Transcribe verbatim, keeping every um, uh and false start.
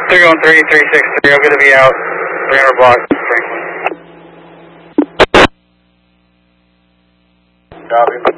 three one three, three six three, I'm going to be out three hundred blocks. Copy.